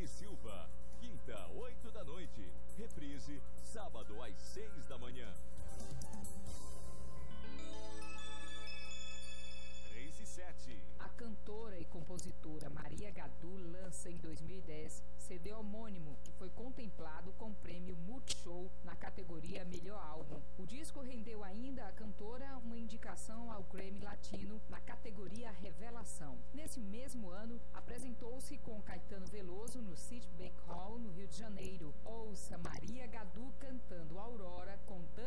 Silva. Quinta, 8 da noite. Reprise, sábado às 6 da manhã. 3 e 7. A cantora e compositora Maria Gadu lança em 2010 CD homônimo, que foi contemplado com o prêmio Multishow na categoria Melhor Álbum. O disco rendeu ainda à cantora uma indicação ao Grammy Latino na categoria Revelação. Nesse mesmo ano, apresentou-se com Caetano Veloso no Citibank Hall, no Rio de Janeiro. Ouça Maria Gadu cantando Aurora com